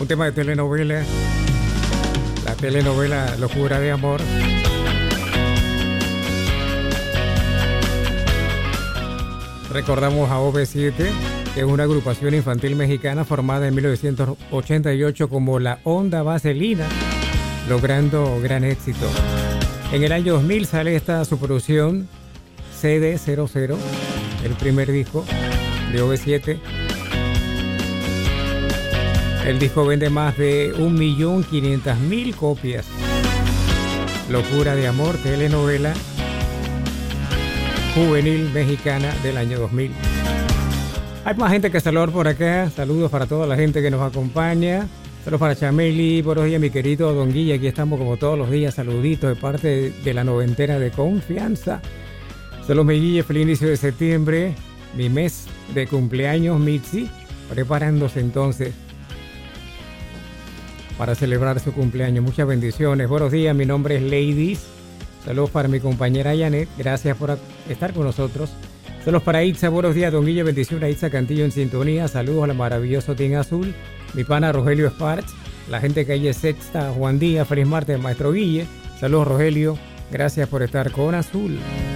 Un tema de telenovela. La telenovela Locura de Amor. Recordamos a OV7, que es una agrupación infantil mexicana formada en 1988 como la Onda Vaselina, logrando gran éxito. En el año 2000 sale esta su producción CD00, el primer disco de OV7. El disco vende más de 1.500.000 copias. Locura de Amor, telenovela juvenil mexicana del año 2000. Hay más gente que saludar por acá. Saludos para toda la gente que nos acompaña. Saludos para Chameli. Buenos días, mi querido Don Guille. Aquí estamos como todos los días. Saluditos de parte de la noventera de confianza. Saludos, mi Guille. Feliz inicio de septiembre. Mi mes de cumpleaños, Mitzi. Preparándose entonces para celebrar su cumpleaños. Muchas bendiciones. Buenos días. Mi nombre es Ladies. Saludos para mi compañera Janet, gracias por estar con nosotros. Saludos para Itza, buenos días, Don Guille, bendiciones a Itza Cantillo en sintonía. Saludos al maravilloso Team Azul, mi pana Rogelio Sparks, la gente calle Sexta, Juan Díaz, feliz martes, maestro Guille. Saludos, Rogelio, gracias por estar con Azul.